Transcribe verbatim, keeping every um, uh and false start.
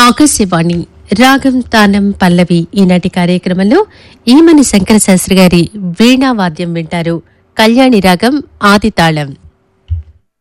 ఆకాశవాణి రాగం తానం పల్లవి ఈనాటి కార్యక్రమంలో ఈమని శంకర శాస్త్రి గారి వీణావాద్యం వింటారు. కళ్యాణి రాగం ఆది తాళం.